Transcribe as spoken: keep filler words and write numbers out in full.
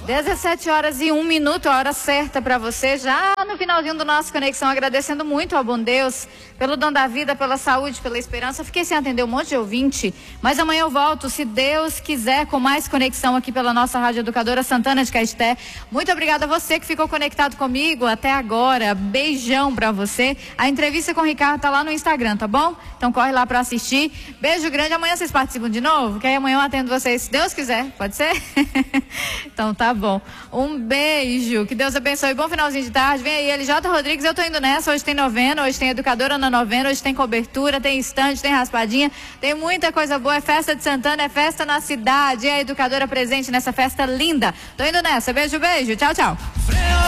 dezessete horas e um minuto, a hora certa para você, já no finalzinho do nosso Conexão, agradecendo muito ao bom Deus pelo dom da vida, pela saúde, pela esperança. Fiquei sem atender um monte de ouvinte, mas amanhã eu volto, se Deus quiser, com mais Conexão aqui pela nossa Rádio Educadora Santana de Caeté. Muito obrigada a você que ficou conectado comigo até agora. Beijão para você. A entrevista com o Ricardo tá lá no Instagram, tá bom? Então corre lá para assistir. Beijo grande. Amanhã vocês participam de novo? Que aí amanhã eu atendo vocês, se Deus quiser. Pode ser? Então tá bom. Um beijo. Que Deus abençoe. Bom finalzinho de tarde. Vem aí, L J Rodrigues. Eu tô indo nessa. Hoje tem novena, hoje tem Educadora na novena, hoje tem cobertura, tem estande, tem raspadinha. Tem muita coisa boa. É festa de Santana, é festa na cidade. É a Educadora presente nessa festa linda. Tô indo nessa. Beijo, beijo. Tchau, tchau.